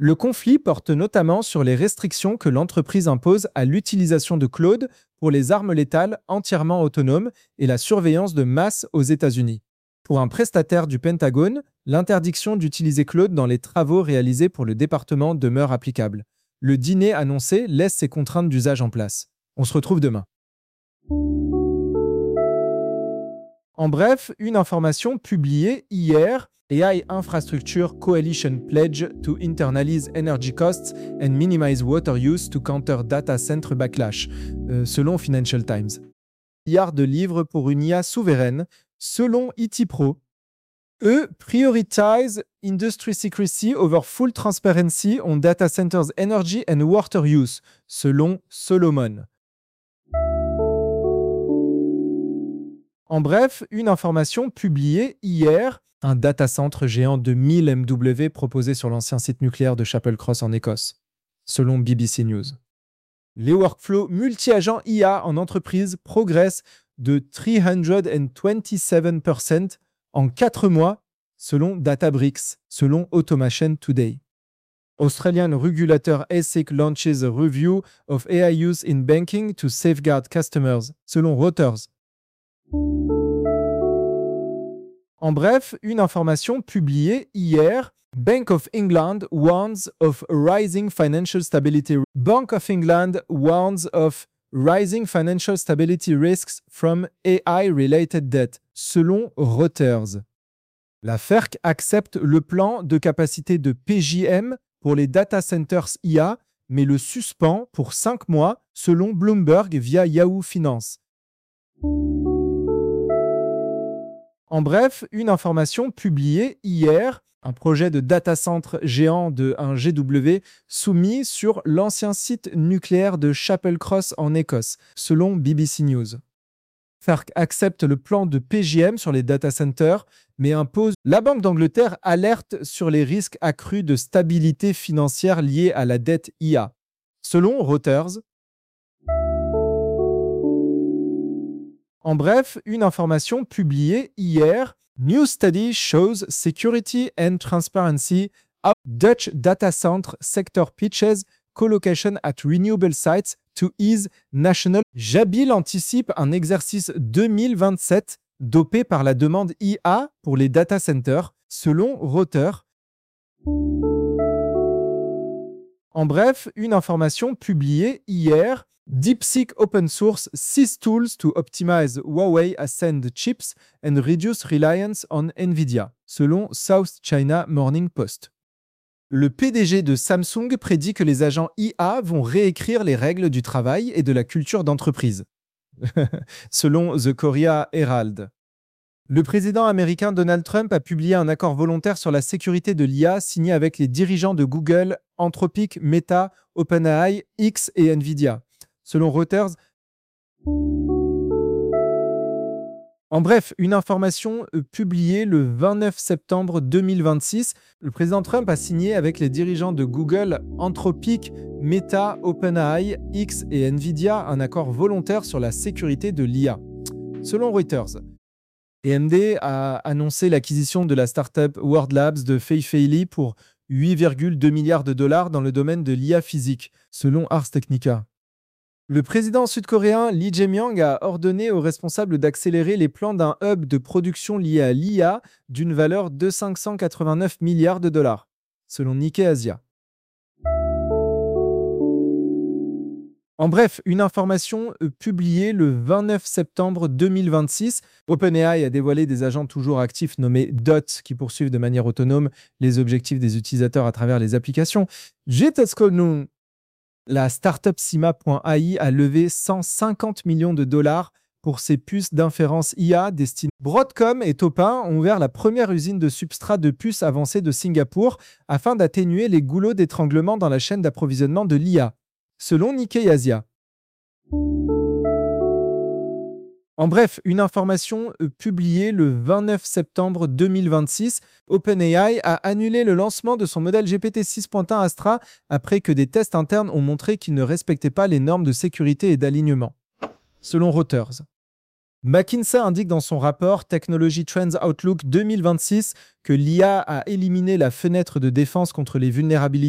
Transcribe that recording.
Le conflit porte notamment sur les restrictions que l'entreprise impose à l'utilisation de Claude pour les armes létales entièrement autonomes et la surveillance de masse aux États-Unis. Pour un prestataire du Pentagone, l'interdiction d'utiliser Claude dans les travaux réalisés pour le département demeure applicable. Le dîner annoncé laisse ces contraintes d'usage en place. On se retrouve demain. En bref, une information publiée hier, AI Infrastructure Coalition Pledge to Internalize Energy Costs and Minimize Water Use to Counter Data Center Backlash, selon Financial Times. Milliards de livres pour une IA souveraine, selon IT Pro. Eux prioritize industry secrecy over full transparency on data centers energy and water use, selon Solomon. En bref, une information publiée hier, un data center géant de 1000 MW proposé sur l'ancien site nucléaire de Chapel Cross en Écosse, selon BBC News. Les workflows multi-agents IA en entreprise progressent de 327% en 4 mois, selon Databricks, selon Automation Today. Australian regulator ASIC launches a review of AI use in banking to safeguard customers, selon Reuters. En bref, une information publiée hier, Bank of England warns of rising financial stability. Bank of England warns of rising financial stability risks from AI-related debt, selon Reuters. La FERC accepte le plan de capacité de PJM pour les data centers IA, mais le suspend pour 5 mois, selon Bloomberg via Yahoo Finance. En bref, une information publiée hier, un projet de data center géant de 1 GW soumis sur l'ancien site nucléaire de Chapel Cross en Écosse, selon BBC News. FERC accepte le plan de PJM sur les data centers, mais impose. La Banque d'Angleterre alerte sur les risques accrus de stabilité financière liés à la dette IA, selon Reuters. En bref, une information publiée hier, New study shows security and transparency of Dutch data center sector pitches colocation at renewable sites to ease national. Jabil anticipe un exercice 2027 dopé par la demande IA pour les data centers, selon Reuters. En bref, une information publiée hier, DeepSeek Open Source 6 tools to optimize Huawei Ascend chips and reduce reliance on NVIDIA, selon South China Morning Post. Le PDG de Samsung prédit que les agents IA vont réécrire les règles du travail et de la culture d'entreprise, selon The Korea Herald. Le président américain Donald Trump a publié un accord volontaire sur la sécurité de l'IA signé avec les dirigeants de Google, Anthropic, Meta, OpenAI, X et NVIDIA. Selon Reuters. En bref, une information publiée le 29 septembre 2026, le président Trump a signé avec les dirigeants de Google, Anthropic, Meta, OpenAI, X et NVIDIA un accord volontaire sur la sécurité de l'IA. Selon Reuters. AMD a annoncé l'acquisition de la startup World Labs de Fei Fei Li pour 8,2 milliards de dollars dans le domaine de l'IA physique, selon Ars Technica. Le président sud-coréen Lee Jae-myung a ordonné aux responsables d'accélérer les plans d'un hub de production lié à l'IA d'une valeur de 589 milliards de dollars, selon Nikkei Asia. En bref, une information publiée le 29 septembre 2026, OpenAI a dévoilé des agents toujours actifs nommés DOT qui poursuivent de manière autonome les objectifs des utilisateurs à travers les applications. La startup Sima.ai a levé 150 millions de dollars pour ses puces d'inférence IA destinées. Broadcom et Topin ont ouvert la première usine de substrat de puces avancées de Singapour afin d'atténuer les goulots d'étranglement dans la chaîne d'approvisionnement de l'IA, selon Nikkei Asia. En bref, une information publiée le 29 septembre 2026, OpenAI a annulé le lancement de son modèle GPT 6.1 Astra après que des tests internes ont montré qu'il ne respectait pas les normes de sécurité et d'alignement, selon Reuters. McKinsey indique dans son rapport Technology Trends Outlook 2026 que l'IA a éliminé la fenêtre de défense contre les vulnérabilités